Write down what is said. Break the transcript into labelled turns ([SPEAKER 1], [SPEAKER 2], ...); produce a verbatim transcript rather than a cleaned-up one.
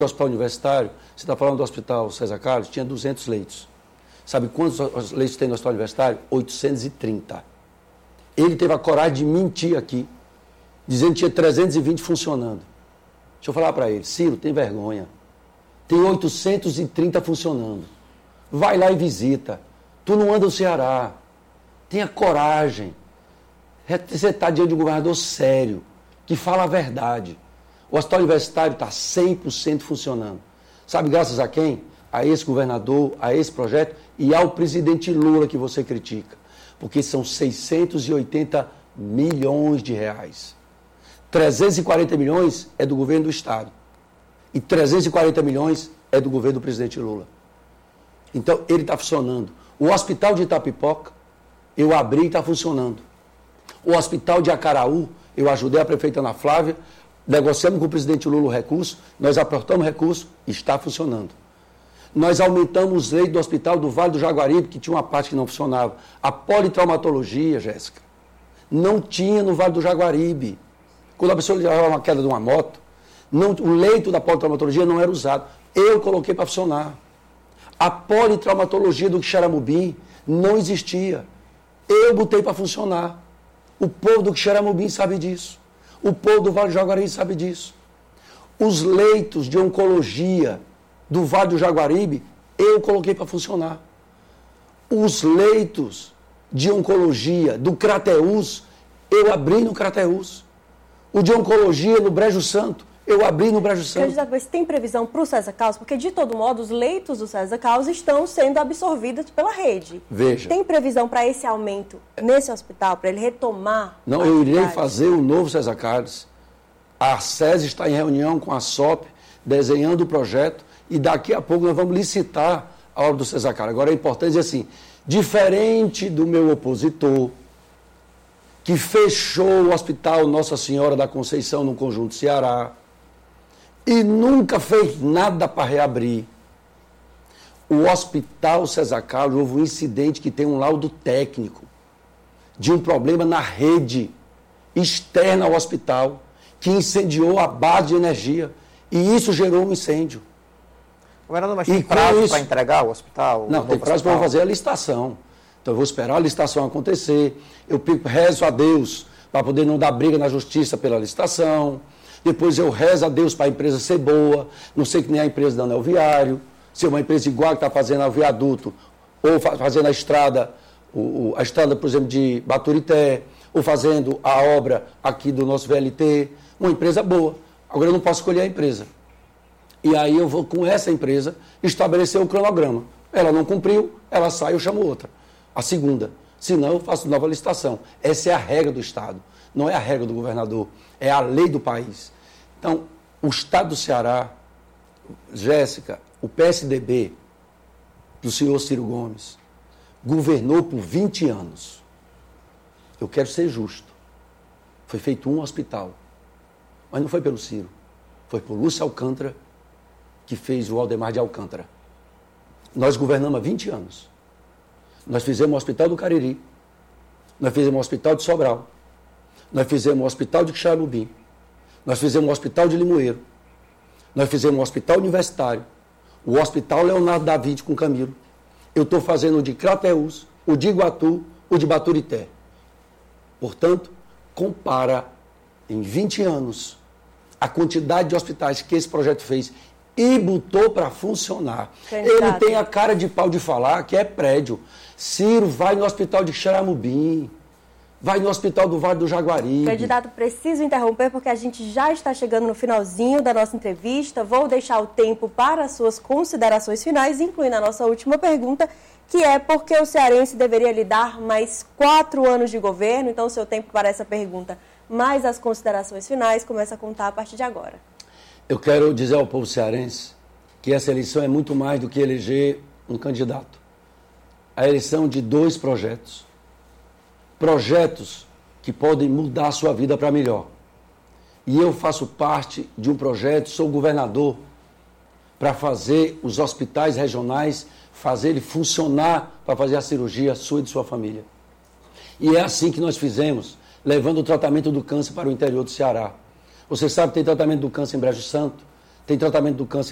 [SPEAKER 1] O hospital universitário, você está falando do hospital César Carlos, tinha duzentos leitos. Sabe quantos leitos tem no hospital universitário? oitocentos e trinta. Ele teve a coragem de mentir aqui, dizendo que tinha trezentos e vinte funcionando. Deixa eu falar para ele, Ciro, tem vergonha. Tem oitocentos e trinta funcionando. Vai lá e visita. Tu não anda no Ceará. Tenha coragem. Você está diante de um governador sério, que fala a verdade. O hospital universitário está cem por cento funcionando. Sabe graças a quem? A esse governador, a esse projeto e ao presidente Lula que você critica. Porque são seiscentos e oitenta milhões de reais. trezentos e quarenta milhões é do governo do Estado. E trezentos e quarenta milhões é do governo do presidente Lula. Então, ele está funcionando. O hospital de Itapipoca, eu abri e está funcionando. O hospital de Acaraú, eu ajudei a prefeita Ana Flávia, negociamos com o presidente Lula o recurso, nós aportamos recurso, está funcionando. Nós aumentamos os leitos do hospital do Vale do Jaguaribe, que tinha uma parte que não funcionava. A politraumatologia, Jéssica, não tinha no Vale do Jaguaribe. Quando a pessoa levava uma queda de uma moto, não, o leito da politraumatologia não era usado. Eu coloquei para funcionar. A politraumatologia do Xaramubim não existia. Eu botei para funcionar. O povo do Xaramubim sabe disso. O povo do Vale do Jaguaribe sabe disso. Os leitos de oncologia do Vale do Jaguaribe, eu coloquei para funcionar. Os leitos de oncologia do Crateús, eu abri no Crateús. O de oncologia no Brejo Santo, eu abri no Brejo Santo.
[SPEAKER 2] Candidato, mas tem previsão para o César Carlos? Porque, de todo modo, os leitos do César Carlos estão sendo absorvidos pela rede.
[SPEAKER 1] Veja.
[SPEAKER 2] Tem previsão para esse aumento nesse hospital, para ele retomar?
[SPEAKER 1] Não, eu irei fazer o novo César Carlos. A SES está em reunião com a S O P, desenhando o projeto, e daqui a pouco nós vamos licitar a obra do César Carlos. Agora é importante dizer assim, diferente do meu opositor, que fechou o Hospital Nossa Senhora da Conceição no Conjunto Ceará, e nunca fez nada para reabrir. O Hospital César Carlos, houve um incidente que tem um laudo técnico de um problema na rede externa ao hospital, que incendiou a base de energia, e isso gerou um incêndio.
[SPEAKER 3] Governador, mas tem prazo para entregar o hospital?
[SPEAKER 1] Não, tem prazo para fazer a licitação. Então eu vou esperar a licitação acontecer, eu rezo a Deus para poder não dar briga na justiça pela licitação, depois eu rezo a Deus para a empresa ser boa, não sei que nem a empresa da Anel Viário, se é uma empresa igual que está fazendo o viaduto, ou fazendo a estrada, o, a estrada, por exemplo, de Baturité, ou fazendo a obra aqui do nosso V L T, uma empresa boa. Agora eu não posso escolher a empresa. E aí eu vou, com essa empresa, estabelecer o cronograma. Ela não cumpriu, ela sai, eu chamo outra. A segunda. Senão eu faço nova licitação. Essa é a regra do Estado. Não é a regra do governador. É a lei do país. Então, o Estado do Ceará, Jéssica, o P S D B, do senhor Ciro Gomes, governou por vinte anos. Eu quero ser justo. Foi feito um hospital. Mas não foi pelo Ciro. Foi por Lúcio Alcântara, que fez o Aldemar de Alcântara. Nós governamos há vinte anos. Nós fizemos o Hospital do Cariri, nós fizemos o Hospital de Sobral, nós fizemos o Hospital de Xaramubim, nós fizemos o Hospital de Limoeiro, nós fizemos o Hospital Universitário, o Hospital Leonardo da Vinci com Camilo. Eu estou fazendo o de Crateús, o de Iguatu, o de Baturité. Portanto, compara em vinte anos a quantidade de hospitais que esse projeto fez e botou para funcionar. Candidato. Ele tem a cara de pau de falar que é prédio. Ciro, vai no hospital de Xaramubim, vai no hospital do Vale do Jaguaribe.
[SPEAKER 2] Candidato, preciso interromper porque a gente já está chegando no finalzinho da nossa entrevista. Vou deixar o tempo para as suas considerações finais, incluindo a nossa última pergunta, que é por que o cearense deveria lhe dar mais quatro anos de governo. Então, o seu tempo para essa pergunta, mais as considerações finais, começa a contar a partir de agora.
[SPEAKER 1] Eu quero dizer ao povo cearense que essa eleição é muito mais do que eleger um candidato. A eleição de dois projetos. Projetos que podem mudar a sua vida para melhor. E eu faço parte de um projeto, sou governador, para fazer os hospitais regionais, fazer ele funcionar para fazer a cirurgia sua e de sua família. E é assim que nós fizemos, levando o tratamento do câncer para o interior do Ceará. Você sabe que tem tratamento do câncer em Brejo Santo, tem tratamento do câncer